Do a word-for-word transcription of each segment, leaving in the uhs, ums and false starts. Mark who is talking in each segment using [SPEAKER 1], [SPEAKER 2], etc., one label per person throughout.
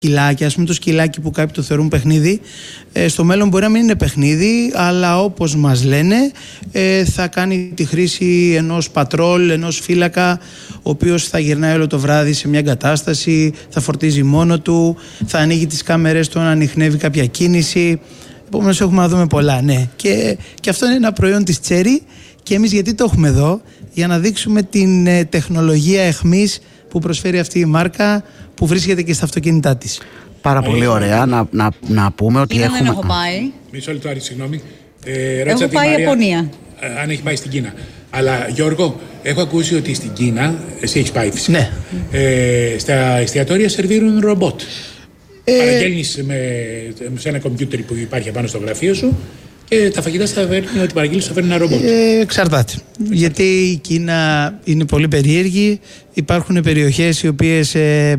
[SPEAKER 1] σκυλάκι, ας πούμε το σκυλάκι που κάποιοι το θεωρούν παιχνίδι, ε, στο μέλλον μπορεί να μην είναι παιχνίδι, αλλά όπως μας λένε ε, θα κάνει τη χρήση ενός πατρόλ, ενός φύλακα, ο οποίος θα γυρνάει όλο το βράδυ σε μια εγκατάσταση, θα φορτίζει μόνο του, θα ανοίγει τις κάμερες του, να ανιχνεύει κάποια κίνηση. Επομένως έχουμε να δούμε πολλά, ναι. Και, και αυτό είναι ένα προϊόν της Chery και εμείς γιατί το έχουμε εδώ, για να δείξουμε την ε, τεχνολογία εχμής που προσφέρει αυτή η μάρκα, που βρίσκεται και στα αυτοκίνητά της.
[SPEAKER 2] Πάρα πολύ ωραία. Να, να, να πούμε ότι
[SPEAKER 3] Κίνα
[SPEAKER 2] έχουμε...
[SPEAKER 3] δεν έχω πάει.
[SPEAKER 4] Μισό λεπτό, Άρη, συγγνώμη. Ε,
[SPEAKER 3] έχω πάει
[SPEAKER 4] Μαρία,
[SPEAKER 3] Ιαπωνία.
[SPEAKER 4] Αν έχει πάει στην Κίνα. Αλλά Γιώργο, έχω ακούσει ότι στην Κίνα, εσύ έχεις πάει φυσικά,
[SPEAKER 1] ναι.
[SPEAKER 4] ε, στα εστιατόρια σερβίρουν ρομπότ. Ε... Παραγγέλνεις με, σε ένα κομπιούτερ που υπάρχει απάνω στο γραφείο σου και τα φαγητά θα φέρνει, ό,τι παραγγείλεις θα φέρνει ένα ρομπότ. Ε,
[SPEAKER 1] εξαρτάται. Γιατί η Κίνα είναι πολύ περίεργη. Υπάρχουν περιοχές οι οποίες... Ε,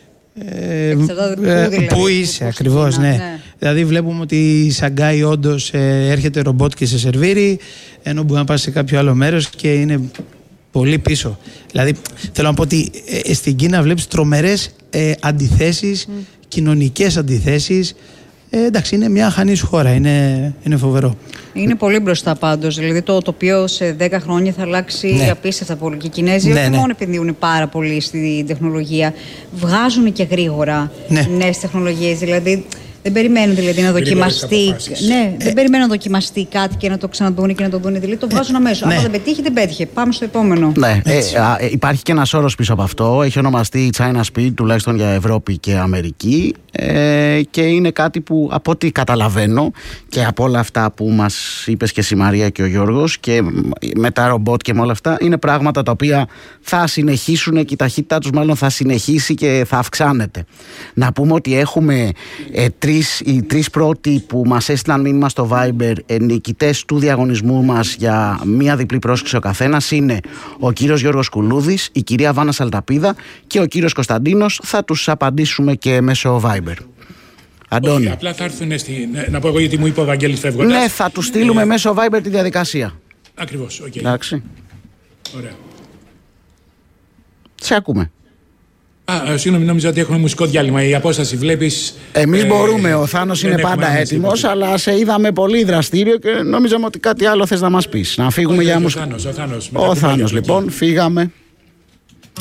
[SPEAKER 1] Ε, ε, δηλαδή, πού είσαι ακριβώς, ναι. ναι. Δηλαδή βλέπουμε ότι η Σαγκάη όντως ε, έρχεται ρομπότ και σε σερβίρει, ενώ μπορεί να πας σε κάποιο άλλο μέρος και είναι πολύ πίσω. Δηλαδή θέλω να πω ότι ε, στην Κίνα βλέπεις τρομερές ε, αντιθέσεις, mm. κοινωνικές αντιθέσεις. Ε, εντάξει, είναι μια αχανής χώρα, είναι, είναι φοβερό. Είναι
[SPEAKER 3] πολύ μπροστά πάντως. Δηλαδή το τοπίο σε δέκα χρόνια θα αλλάξει ναι. απίστευτα πολύ. Και οι Κινέζοι ναι, όχι ναι. μόνο επενδύουν πάρα πολύ στην τεχνολογία, βγάζουν και γρήγορα ναι. νέες τεχνολογίες. Δηλαδή δεν περιμένουν δηλαδή, να δοκιμαστεί. Ναι, ε, δεν περιμένουν να δοκιμαστεί κάτι και να το ξαναδούν και να το δουν. Δηλαδή το βγάζουν αμέσως. Ναι. Αν δεν πετύχει, δεν πέτυχε. Πάμε στο επόμενο.
[SPEAKER 2] Ναι, ε, α, υπάρχει και ένας όρος πίσω από αυτό. Έχει ονομαστεί China Speed, τουλάχιστον για Ευρώπη και Αμερική. Ε, και είναι κάτι που από ό,τι καταλαβαίνω και από όλα αυτά που μας είπες και εσύ Μαρία και ο Γιώργος και με τα ρομπότ και με όλα αυτά, είναι πράγματα τα οποία θα συνεχίσουν και η ταχύτητά τους μάλλον θα συνεχίσει και θα αυξάνεται. Να πούμε ότι έχουμε ε, τρεις, οι τρεις πρώτοι που μας έστειλαν μήνυμα στο Viber, ε, νικητές του διαγωνισμού μας για μία διπλή πρόσκληση ο καθένας, είναι ο κύριος Γιώργος Κουλούδης, η κυρία Βάνα Σαλταπίδα και ο κύριος Κωνσταντίνος. Θα τους απαντήσουμε και μέσω Viber. Αντώνη.
[SPEAKER 4] Όχι, απλά θα έρθουν στη... Να πω εγώ γιατί μου είπε ο Βαγγέλης φεύγοντας.
[SPEAKER 2] Ναι, θα του στείλουμε ε... μέσω Viber τη διαδικασία.
[SPEAKER 4] Ακριβώς, οκ. Okay.
[SPEAKER 2] Εντάξει.
[SPEAKER 4] Ωραία.
[SPEAKER 2] Σε ακούμε.
[SPEAKER 4] Α, συγγνώμη, νόμιζα ότι έχουμε μουσικό διάλειμμα. Η απόσταση βλέπεις.
[SPEAKER 2] Εμείς ε, μπορούμε, ο Θάνος είναι πάντα έτοιμος, αλλά σε είδαμε πολύ δραστήριο και νόμιζαμε ότι κάτι άλλο θες να μας πεις. Να φύγουμε. Όχι, για μουσικό. Ο Θάνος, ο Θάνος, ο Θάνος λοιπόν, φύγαμε.